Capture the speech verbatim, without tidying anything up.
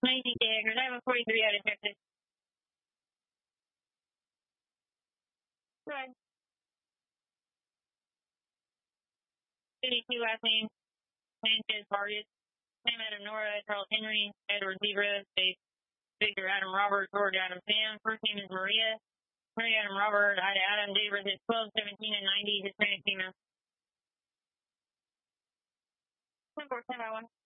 Lazy Daggers. I have a forty-three out of Texas. Good. fifty-two last name. Sanchez Vargas. Sam Adam Nora. Charles Henry. Edward Zebra. State. Victor Adam Robert. George Adam Sam. First name is Maria. Maria Adam Robert. Ida Adam Davis. It's twelve, seventeen, and ninety. Hispanic female. ten four, ten by one.